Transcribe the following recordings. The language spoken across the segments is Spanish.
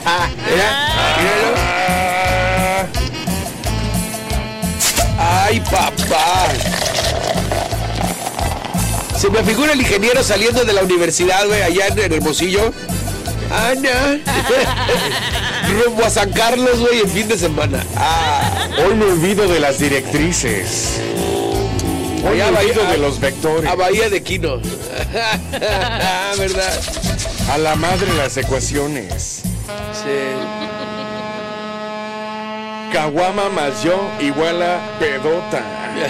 Míralo. ¡Ay, papá! Se me figura el ingeniero saliendo de la universidad, güey, allá en Hermosillo. Ana. Rumbo a San Carlos, güey, en fin de semana. Hoy me olvido de las directrices. Hoy me olvido de los vectores. A Bahía de Quino. ¿Verdad? A la madre las ecuaciones. Sí. Caguama más yo igual a pedota.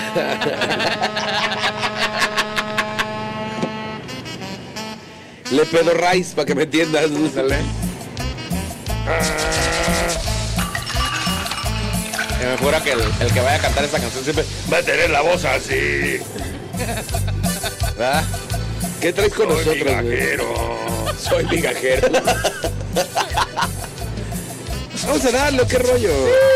Le pedo raíz, para que me entiendas. Sale. Me jura que el que vaya a cantar esta canción siempre va a tener la voz así. ¿Verdad? ¿Qué traes con nosotros, migajero. Güey? Soy migajero. Vamos a darle, qué rollo.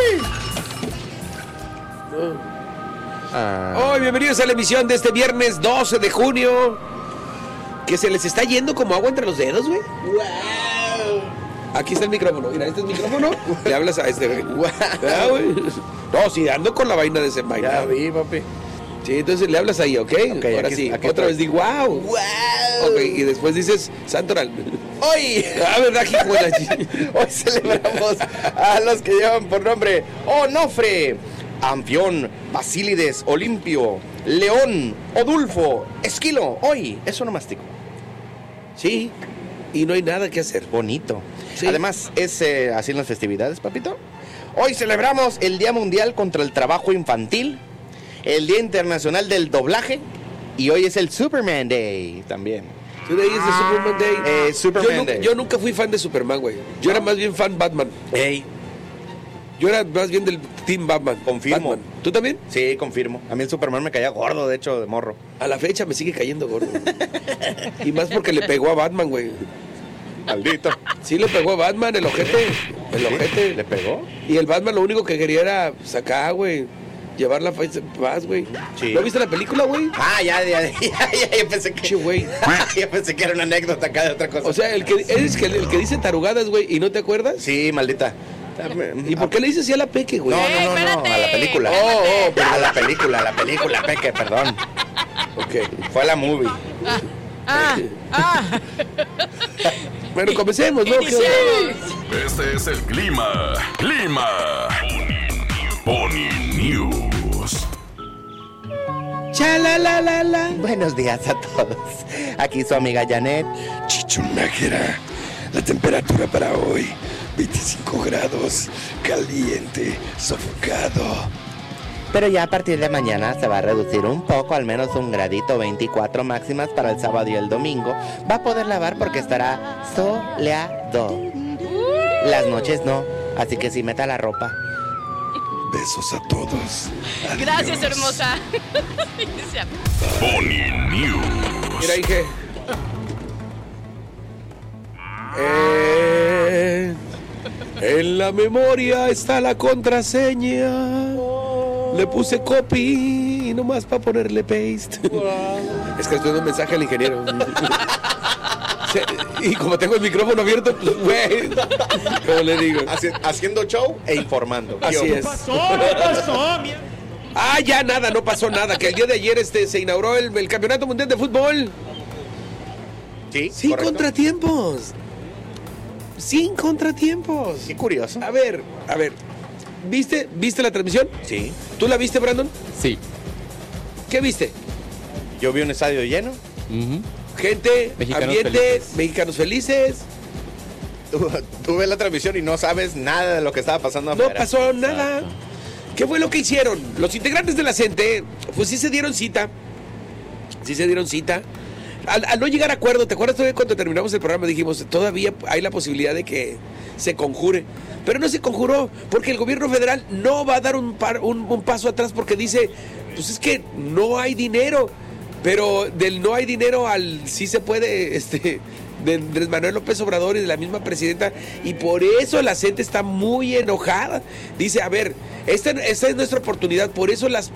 Hoy bienvenidos a la emisión de este viernes 12 de junio. Que se les está yendo como agua entre los dedos, güey. Wow. Aquí está el micrófono. Mira, este es el micrófono. Le hablas a este, güey. Wow. No, sí, ando con la vaina desenvainada. Ya vi, papi. Sí, entonces le hablas ahí, ¿ok? Ahora aquí, sí. aquí otra vez di wow. Wow. Ok, y después dices Santoral. Hoy, ¿Verdad, hijo de la hoy celebramos a los que llevan por nombre Onofre, Amfión, Basílides, Olimpio, León, Odulfo, Esquilo. Hoy es onomástico. Sí, y no hay nada que hacer. Bonito. Sí. Además, es así en las festividades, papito. Hoy celebramos el Día Mundial contra el Trabajo Infantil, el Día Internacional del Doblaje, y hoy es el Superman Day también. Today is the Superman Day. Superman Day. Yo nunca fui fan de Superman, güey. Yo era más bien fan Batman. Ey, Yo era más bien del Team Batman. Confirmo. Batman. ¿Tú también? sí, confirmo. A mí el Superman me caía gordo, de hecho, de morro. A la fecha me sigue cayendo gordo. Y más porque le pegó a Batman, güey. Maldito. Sí le pegó a Batman, el ojete. El ojete. ¿Le pegó? Y el Batman lo único que quería era sacar, güey. Llevar la paz, güey. Sí. ¿No viste la película, güey? Ah, ya pensé que... Che, güey. Ya pensé que era una anécdota acá de otra cosa. O sea, el que dice tarugadas, güey, ¿y no te acuerdas? Sí, maldita. ¿Y por qué le dices así a la Peque, güey? No, espérate. a la película. A la película, Peque, perdón. Ok. Fue a la movie. Bueno, comencemos, ¿no? Este es el clima. Pony News. Chalalala. Buenos días a todos. Aquí su amiga Janet. Chichunájera, la temperatura para hoy, 25 grados, caliente, sofocado. Pero ya a partir de mañana se va a reducir un poco, al menos un gradito, 24 máximas para el sábado y el domingo. Va a poder lavar porque estará soleado. Las noches no, así que sí meta la ropa. Besos a todos. Adiós. Gracias, hermosa. Pony News. Mira, dije. En la memoria está la contraseña. Le puse copy y nomás para ponerle paste. Es que estoy dando un mensaje al ingeniero. Y como tengo el micrófono abierto, pues, güey, ¿cómo le digo? Haciendo show e informando. Así es. Ya nada, no pasó nada. Que el día de ayer se inauguró el Campeonato Mundial de Fútbol. Sí, Sin correcto. contratiempos. Sin contratiempos. Qué curioso. A ver. ¿Viste la transmisión? Sí. ¿Tú la viste, Brandon? Sí. ¿Qué viste? Yo vi un estadio lleno. Gente, Mexicanos ambiente, felices. mexicanos felices. Tú ves la transmisión y no sabes nada de lo que estaba pasando No afuera. pasó nada. ¿Qué fue lo que hicieron? Los integrantes de la CENTE, pues sí se dieron cita. Al no llegar a acuerdo, ¿te acuerdas todavía cuando terminamos el programa? Dijimos, todavía hay la posibilidad de que se conjure. Pero no se conjuró, porque el gobierno federal no va a dar un paso atrás porque dice, pues es que no hay dinero. Pero del no hay dinero al sí se puede, de Andrés Manuel López Obrador y de la misma presidenta, y por eso la gente está muy enojada. Dice, a ver, esta es nuestra oportunidad, por eso las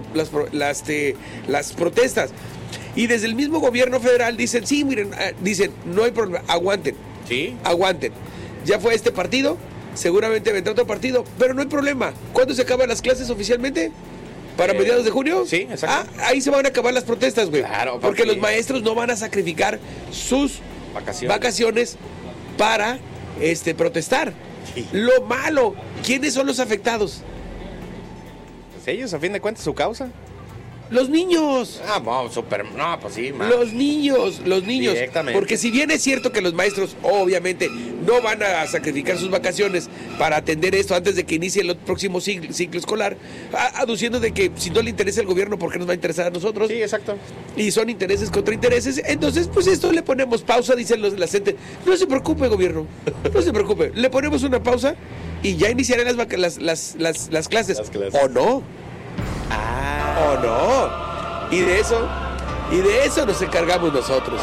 protestas. Y desde el mismo gobierno federal dicen, sí, miren, dicen, no hay problema, aguanten. Sí. Aguanten. ya fue este partido, seguramente vendrá otro partido, pero no hay problema. ¿Cuándo se acaban las clases oficialmente? ¿Para mediados de junio? Sí, exacto. Ahí se van a acabar las protestas, güey. Claro, porque los maestros no van a sacrificar sus vacaciones para protestar. Sí. Lo malo, ¿quiénes son los afectados? Pues ellos, a fin de cuentas, su causa. Los niños. Pues sí, man. Los niños. Directamente. Porque si bien es cierto que los maestros, obviamente, no van a sacrificar sus vacaciones para atender esto antes de que inicie el próximo ciclo escolar, aduciendo de que si no le interesa al gobierno, ¿por qué nos va a interesar a nosotros? Sí, exacto. Y son intereses contra intereses. Entonces, pues esto le ponemos pausa, dicen la gente. No se preocupe, gobierno. No se preocupe. Le ponemos una pausa y ya iniciarán las clases. Las clases. ¿O no? ¿O no? Y de eso nos encargamos nosotros.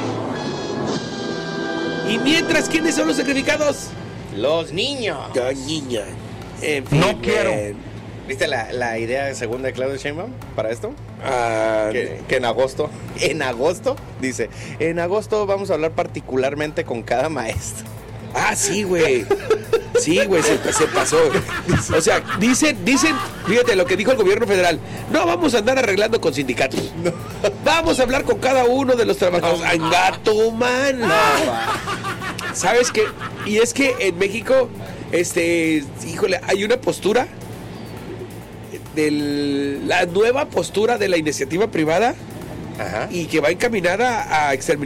Y mientras, ¿quiénes son los sacrificados? Los niños. La niña. En fin, No quiero. ¿Viste la idea segunda de Claudia Sheinbaum para esto? Ah, Que en agosto, dice, en agosto vamos a hablar particularmente con cada maestro. sí, güey. Sí, güey, se pasó. O sea, dicen, fíjate lo que dijo el gobierno federal. No vamos a andar arreglando con sindicatos. No. Vamos a hablar con cada uno de los trabajadores. ¡Ay, gato, man! ¿Sabes qué? Y es que en México, híjole, hay una postura la nueva postura de la iniciativa privada. Ajá. Y que va encaminada a exterminar